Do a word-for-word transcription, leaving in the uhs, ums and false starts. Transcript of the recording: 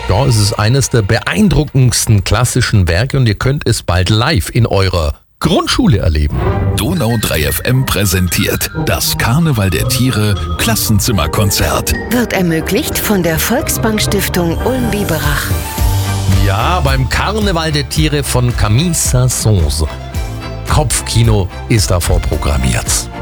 Ja, es ist eines der beeindruckendsten klassischen Werke und ihr könnt es bald live in eurer Grundschule erleben. Donau drei F M präsentiert das Karneval der Tiere Klassenzimmerkonzert. Wird ermöglicht von der Volksbank-Stiftung Ulm-Biberach. Ja, beim Karneval der Tiere von Camille Saint-Saëns. Kopfkino ist davor programmiert.